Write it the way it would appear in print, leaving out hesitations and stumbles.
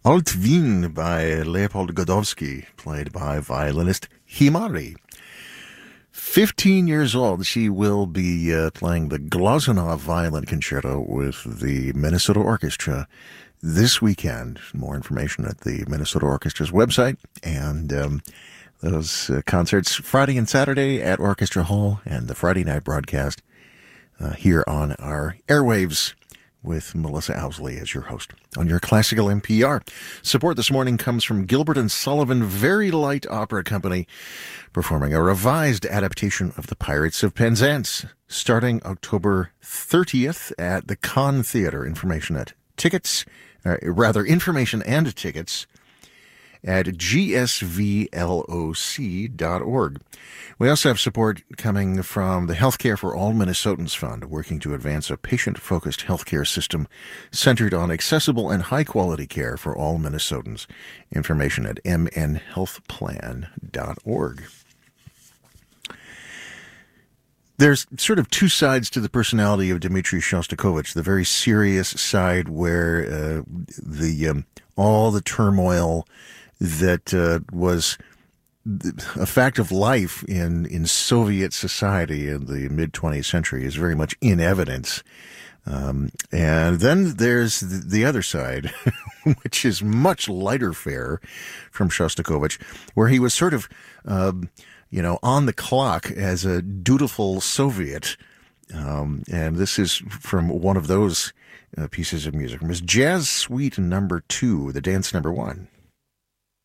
Alt Wien by Leopold Godowski, played by violinist Himari. 15 years old, she will be playing the Glazunov Violin Concerto with the Minnesota Orchestra this weekend. More information at the Minnesota Orchestra's website, and those concerts Friday and Saturday at Orchestra Hall, and the Friday night broadcast here on our airwaves with Melissa Owsley as your host on your classical NPR. Support this morning comes from Gilbert and Sullivan Very Light Opera Company, performing a revised adaptation of The Pirates of Penzance, starting October 30th at the Kahn Theater. Information and tickets at gsvloc.org. We also have support coming from the Healthcare for All Minnesotans Fund, working to advance a patient-focused healthcare system centered on accessible and high-quality care for all Minnesotans. Information at mnhealthplan.org. There's sort of two sides to the personality of Dmitri Shostakovich. The very serious side where all the turmoil that was a fact of life in Soviet society in the mid-20th century is very much in evidence. And then there's the other side, which is much lighter fare from Shostakovich, where he was sort of, on the clock as a dutiful Soviet. And this is from one of those pieces of music, from his Jazz Suite No. 2, the Dance No. 1.